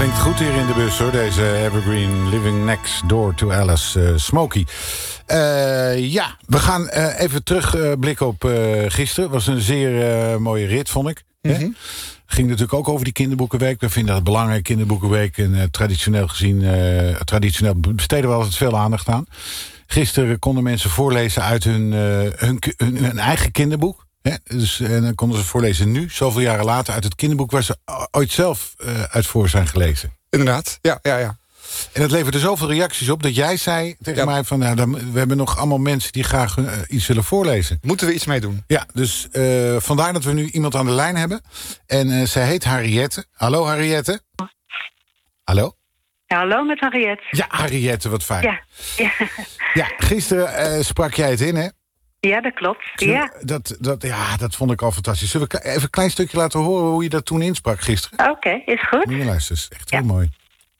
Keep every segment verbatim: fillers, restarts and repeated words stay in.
Klinkt goed hier in de bus, hoor. Deze Evergreen Living Next Door to Alice uh, Smokey. Uh, ja, we gaan uh, even terugblikken uh, op uh, gisteren. Het was een zeer uh, mooie rit, vond ik. Mm-hmm. Ging natuurlijk ook over die kinderboekenweek. We vinden dat het belangrijk, kinderboekenweek. En uh, traditioneel gezien, uh, traditioneel besteden we altijd veel aandacht aan. Gisteren konden mensen voorlezen uit hun, uh, hun, hun, hun eigen kinderboek. Hè? Dus, en dan konden ze voorlezen nu, zoveel jaren later, uit het kinderboek waar ze ooit zelf uh, uit voor zijn gelezen. Inderdaad, ja, ja, ja. En dat leverde zoveel reacties op dat jij zei tegen ja. mij van, nou, dan, we hebben nog allemaal mensen die graag uh, iets willen voorlezen. Moeten we iets mee doen? Ja, dus uh, vandaar dat we nu iemand aan de lijn hebben. En uh, zij heet Harriette. Hallo Harriette. Hallo? Ja, hallo met Harriette. Ja, Harriette, wat fijn. Ja, ja. ja gisteren uh, sprak jij het in, hè? Ja, dat klopt. Ja. Dat, dat, ja, dat vond ik al fantastisch. Zullen we even een klein stukje laten horen hoe je dat toen insprak gisteren? Oké, okay, is goed. Moet je luisteren, is echt ja. heel mooi.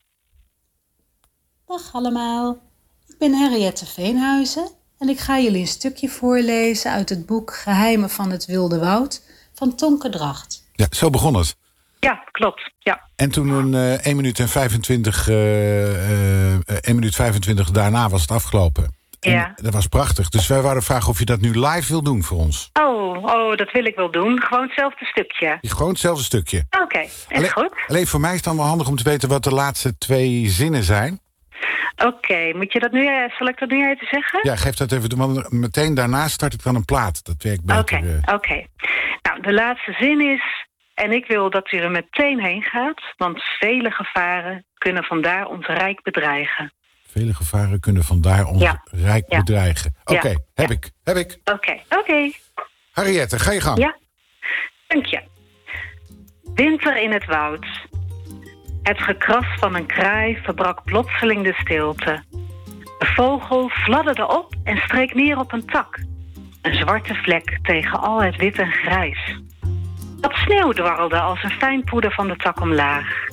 Dag allemaal, ik ben Henriette Veenhuizen en ik ga jullie een stukje voorlezen uit het boek Geheimen van het Wilde Woud van Tonke Dracht. Ja, zo begon het. Ja, klopt. Ja. En toen een uh, één minuut en vijfentwintig, uh, uh, één minuut vijfentwintig daarna was het afgelopen. En ja. Dat was prachtig. Dus wij waren vragen of je dat nu live wil doen voor ons. Oh, oh, dat wil ik wel doen. Gewoon hetzelfde stukje. Gewoon hetzelfde stukje. Oké, okay, is alleen, goed. Alleen voor mij is het dan wel handig om te weten wat de laatste twee zinnen zijn. Oké, okay, moet je dat nu, zal ik dat nu even zeggen? Ja, geef dat even, want meteen daarna start ik dan een plaat. Dat werkt beter. Oké, okay, oké. Okay. Nou, de laatste zin is, en ik wil dat u er meteen heen gaat, want vele gevaren kunnen vandaar ons rijk bedreigen. Vele gevaren kunnen vandaar ons ja. rijk ja. bedreigen. Oké, okay, ja. heb ja. ik, heb ik. Oké, okay, oké. Okay. Harriette, ga je gang. Ja, dank je. Winter in het woud. Het gekras van een kraai verbrak plotseling de stilte. De vogel fladderde op en streek neer op een tak. Een zwarte vlek tegen al het wit en grijs. Wat sneeuw dwarrelde als een fijn poeder van de tak omlaag.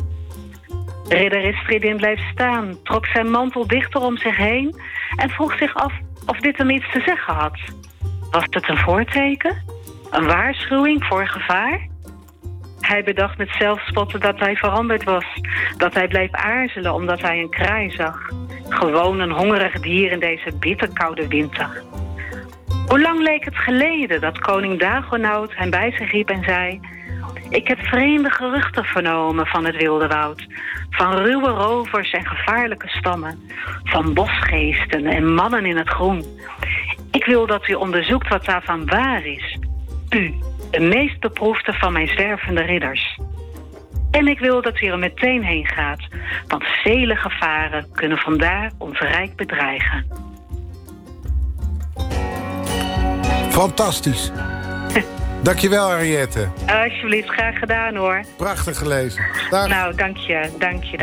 Ridder Istridin bleef staan, trok zijn mantel dichter om zich heen en vroeg zich af of dit hem iets te zeggen had. Was het een voorteken? Een waarschuwing voor gevaar? Hij bedacht met zelfspotten dat hij veranderd was. Dat hij bleef aarzelen omdat hij een kraai zag. Gewoon een hongerig dier in deze bitterkoude winter. Hoe lang leek het geleden dat koning Dagonaut hem bij zich riep en zei: ik heb vreemde geruchten vernomen van het wilde woud. Van ruwe rovers en gevaarlijke stammen. Van bosgeesten en mannen in het groen. Ik wil dat u onderzoekt wat daarvan waar is. U, de meest beproefde van mijn zwervende ridders. En ik wil dat u er meteen heen gaat, want vele gevaren kunnen vandaar ons rijk bedreigen. Fantastisch. Dankjewel, Harriette. Alsjeblieft, graag gedaan hoor. Prachtig gelezen. Dag. Nou, dank je, dank je.